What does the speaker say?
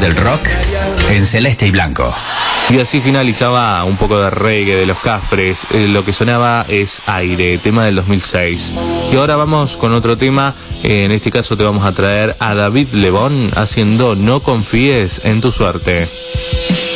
del rock en celeste y blanco. Y así finalizaba un poco de reggae de Los Cafres. Lo que sonaba es Aire, tema del 2006. Y ahora vamos con otro tema. En este caso te vamos a traer a David Lebón haciendo No confíes en tu suerte.